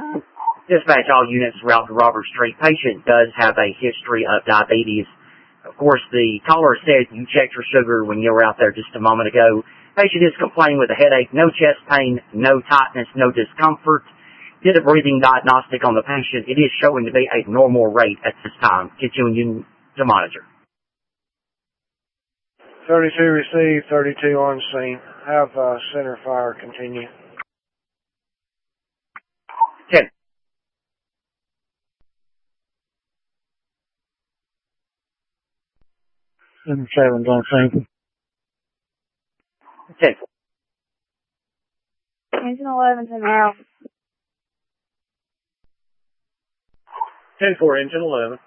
Dispatch all units throughout the Robert Street. Patient does have a history of diabetes. Of course, the caller said you checked your sugar when you were out there just a moment ago. Patient is complaining with a headache, no chest pain, no tightness, no discomfort. Did a breathing diagnostic on the patient. It is showing to be a normal rate at this time. Continuing to monitor. 32 received, 32 on scene. Have center fire continue. 10. Center 7's on scene. 10. Engine 11's in house. 10-4, engine 11.